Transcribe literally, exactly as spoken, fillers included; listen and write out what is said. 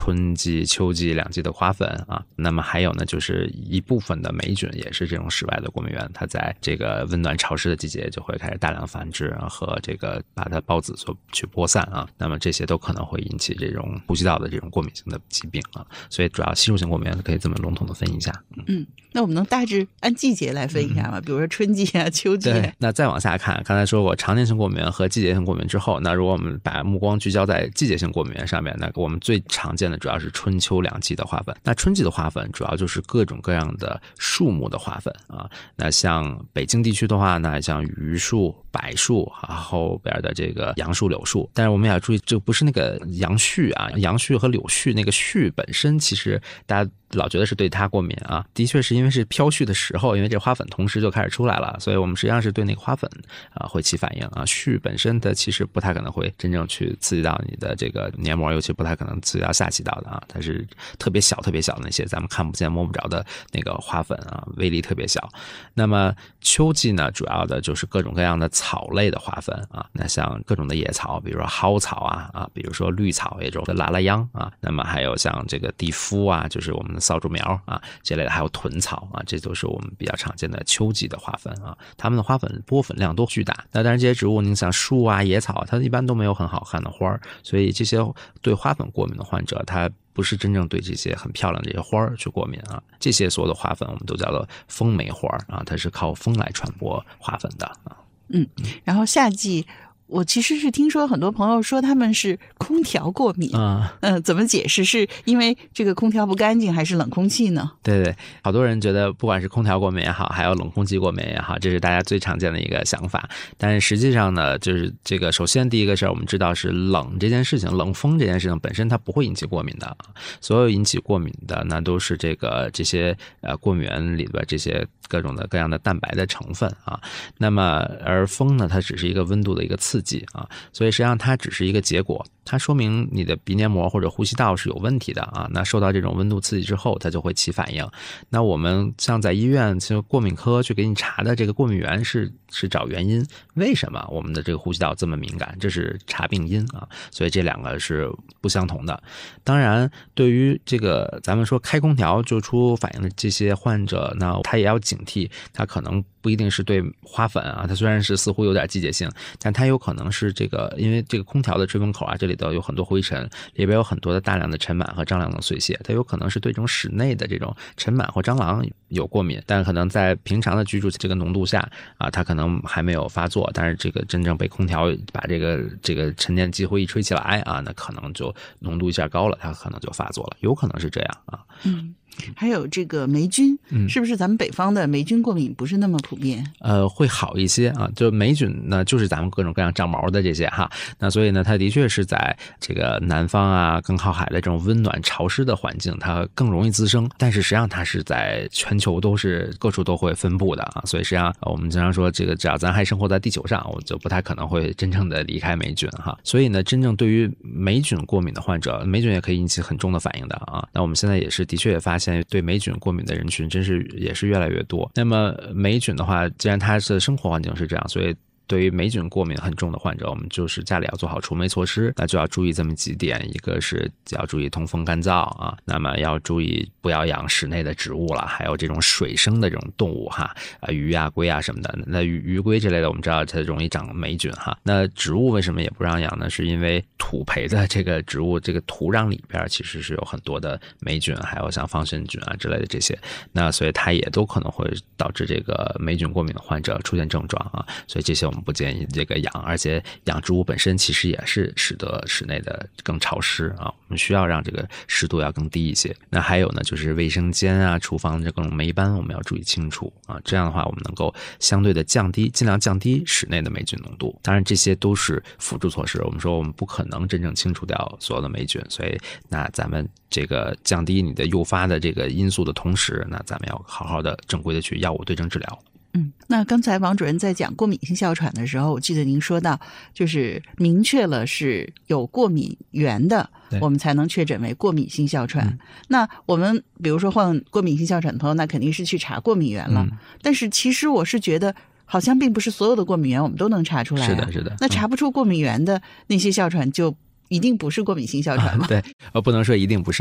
春季、秋季两季的花粉啊。那么还有呢，就是一部分的霉菌也是这种室外的过敏源，它在这个温暖潮湿的季节就会开始大量繁殖和这个把它孢子所去播散啊。那么这些都可能会引起这种呼吸道的这种过敏性的疾病啊。所以主要吸入性过敏源可以这么笼统的分一下。 嗯，那我们能大致按季节来分一下吗？嗯、比如说春季啊、秋季、啊。 对，那再往下看，刚才说过常年性过敏源和季节性过敏之后，那如果我们把目光聚焦在季节性过敏源上面，那我们最常见的主要是春秋两季的花粉。那春季的花粉主要就是各种各样的树木的花粉啊。那像北京地区的话，那像榆树、柏树，后边的这个杨树、柳树。但是我们也要注意，这不是那个杨絮啊，杨絮和柳絮那个絮本身，其实大家老觉得是对它过敏啊，的确是因为是飘絮的时候，因为这花粉同时就开始出来了，所以我们实际上是对那个花粉啊会起反应啊。絮本身的其实不太可能会真正去刺激到你的这个黏膜，尤其不太可能刺激到下气道的啊，它是特别小特别小的那些咱们看不见摸不着的那个花粉啊，威力特别小。那么秋季呢，主要的就是各种各样的草类的花粉啊，那像各种的野草，比如说蒿草啊啊，比如说绿草，也就是拉拉秧啊，那么还有像这个地肤啊，就是我们的扫帚苗啊这类的，还有豚草啊，这都是我们比较常见的秋季的花粉啊。它们的花粉播粉量都巨大。那当然这些植物，你想树啊、野草，它一般都没有很好看的花，所以这些对花粉过敏的患者，他不是真正对这些很漂亮的这些花去过敏啊。这些所有的花粉我们都叫做风媒花啊，它是靠风来传播花粉的啊。 嗯，然后夏季。我其实是听说很多朋友说他们是空调过敏啊，嗯、呃，怎么解释？是因为这个空调不干净，还是冷空气呢？ 对对，好多人觉得不管是空调过敏也好，还有冷空气过敏也好，这是大家最常见的一个想法。但是实际上呢，就是这个首先第一个事儿，我们知道是冷这件事情，冷风这件事情本身它不会引起过敏的，所有引起过敏的那都是这个这些呃过敏源里边这些各种的各样的蛋白的成分啊。那么而风呢，它只是一个温度的一个刺激。啊，所以实际上它只是一个结果，它说明你的鼻黏膜或者呼吸道是有问题的啊。那受到这种温度刺激之后，它就会起反应。那我们像在医院，就过敏科去给你查的这个过敏源是是找原因，为什么我们的这个呼吸道这么敏感？这是查病因啊。所以这两个是不相同的。当然，对于这个咱们说开空调就出反应的这些患者，那他也要警惕，他可能不一定是对花粉啊，它虽然是似乎有点季节性，但它有可能是这个，因为这个空调的吹风口啊，这里头有很多灰尘，里边有很多的大量的尘螨和蟑螂的碎屑，它有可能是对这种室内的这种尘螨或蟑螂有过敏，但可能在平常的居住这个浓度下啊，它可能还没有发作，但是这个真正被空调把这个这个陈年积灰一吹起来啊，那可能就浓度一下高了，它可能就发作了，有可能是这样啊。 嗯。还有这个霉菌，是不是咱们北方的霉菌过敏不是那么普遍？ 呃，会好一些啊。就霉菌呢，就是咱们各种各样长毛的这些哈。那所以呢，它的确是在这个南方啊，更靠海的这种温暖潮湿的环境，它更容易滋生。但是实际上它是在全球都是各处都会分布的啊。所以实际上我们经常说，这个只要咱还生活在地球上，我就不太可能会真正的离开霉菌哈。所以呢，真正对于霉菌过敏的患者，霉菌也可以引起很重的反应的啊。那我们现在也是的确也发现。现对霉菌过敏的人群真是也是越来越多。那么霉菌的话，既然它的生活环境是这样，所以对于霉菌过敏很重的患者，我们就是家里要做好除霉措施，那就要注意这么几点：一个是要注意通风干燥啊，那么要注意不要养室内的植物了，还有这种水生的这种动物哈，啊鱼啊龟啊什么的。那鱼鱼龟之类的，我们知道它容易长霉菌哈。那植物为什么也不让养呢？是因为土培的这个植物，这个土壤里边其实是有很多的霉菌，还有像芳菌菌啊之类的这些，那所以它也都可能会导致这个霉菌过敏的患者出现症状啊。所以这些我们不建议这个养，而且养植物本身其实也是使得室内的更潮湿啊，我们需要让这个湿度要更低一些。那还有呢，就是卫生间啊、厨房这各种霉斑，我们要注意清除啊，这样的话我们能够相对的降低，尽量降低室内的霉菌浓度。当然这些都是辅助措施，我们说我们不可能真正清除掉所有的霉菌，所以那咱们这个降低你的诱发的这个因素的同时，那咱们要好好的正规的去药物对症治疗。 嗯，那刚才王主任在讲过敏性哮喘的时候，我记得您说到，就是明确了是有过敏源的，我们才能确诊为过敏性哮喘。嗯、那我们比如说患过敏性哮喘的朋友，那肯定是去查过敏源了。嗯、但是其实我是觉得，好像并不是所有的过敏源我们都能查出来、啊。 是的，是的。 那查不出过敏源的那些哮喘就一定不是过敏性哮喘吗？ 对，呃，不能说一定不是。